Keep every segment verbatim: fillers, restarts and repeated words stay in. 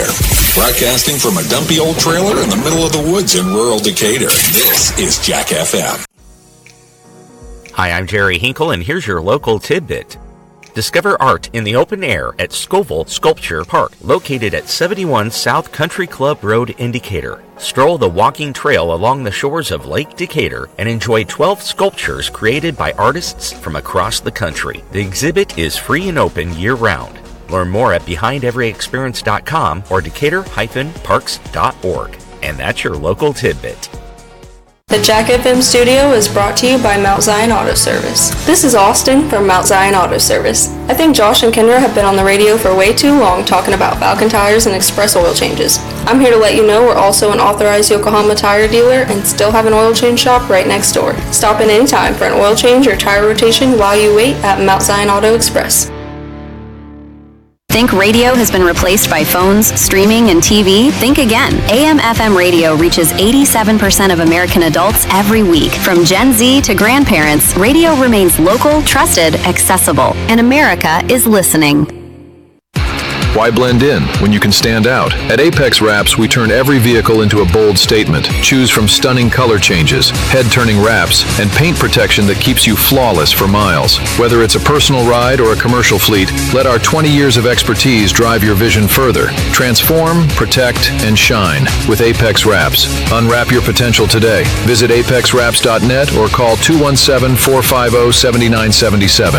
Decatur. Broadcasting from a dumpy old trailer in the middle of the woods in rural Decatur, this is Jack F M. Hi, I'm Jerry Hinkle, and here's your local tidbit. Discover art in the open air at Scoville Sculpture Park, located at seventy-one South Country Club Road in Decatur. Stroll the walking trail along the shores of Lake Decatur and enjoy twelve sculptures created by artists from across the country. The exhibit is free and open year-round. Learn more at behind every experience dot com or decatur dash parks dot org. And that's your local tidbit. The Jack F M studio is brought to you by Mount Zion Auto Service. This is Austin from Mount Zion Auto Service. I think Josh and Kendra have been on the radio for way too long talking about Falcon tires and express oil changes. I'm here to let you know we're also an authorized Yokohama tire dealer and still have an oil change shop right next door. Stop in anytime for an oil change or tire rotation while you wait at Mount Zion Auto Express. Think radio has been replaced by phones, streaming, and T V? Think again. A M F M radio reaches eighty-seven percent of American adults every week. From Gen Z to grandparents, radio remains local, trusted, accessible, and America is listening. Why blend in when you can stand out? At Apex Wraps, we turn every vehicle into a bold statement. Choose from stunning color changes, head-turning wraps, and paint protection that keeps you flawless for miles. Whether it's a personal ride or a commercial fleet, let our twenty years of expertise drive your vision further. Transform, protect, and shine with Apex Wraps. Unwrap your potential today. Visit apex wraps dot net or call two one seven, four five zero, seven nine seven seven.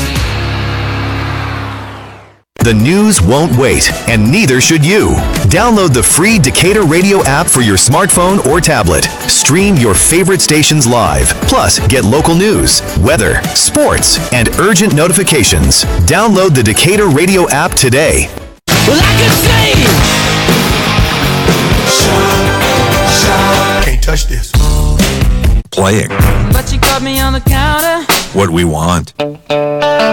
The news won't wait, and neither should you. Download the free Decatur Radio app for your smartphone or tablet. Stream your favorite stations live. Plus, get local news, weather, sports, and urgent notifications. Download the Decatur Radio app today. Well, I can see. Shine, shine. Can't touch this. Playing But you caught me on the counter. what we want.